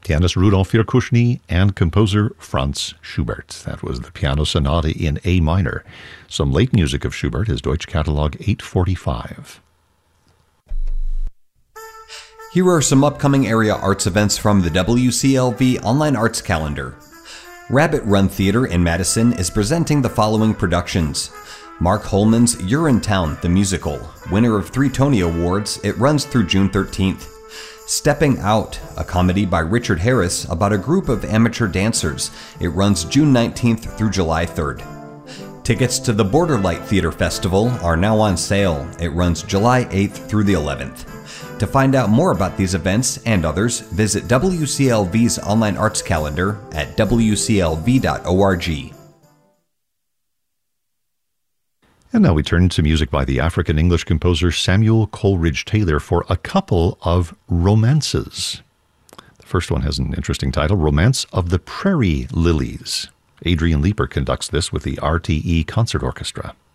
pianist Rudolf Virkushny, and composer Franz Schubert. That was the Piano Sonata in A minor. Some late music of Schubert is Deutsche Catalog 845. Here are some upcoming area arts events from the WCLV Online Arts Calendar. Rabbit Run Theater in Madison is presenting the following productions. Mark Holman's Urinetown, the musical, winner of 3 Tony Awards. It runs through June 13th. Stepping Out, a comedy by Richard Harris about a group of amateur dancers. It runs June 19th through July 3rd. Tickets to the Borderlight Theater Festival are now on sale. It runs July 8th through the 11th. To find out more about these events and others, visit WCLV's online arts calendar at wclv.org. And now we turn to music by the African-English composer Samuel Coleridge Taylor for a couple of romances. The first one has an interesting title, Romance of the Prairie Lilies. Adrian Leeper conducts this with the RTE Concert Orchestra.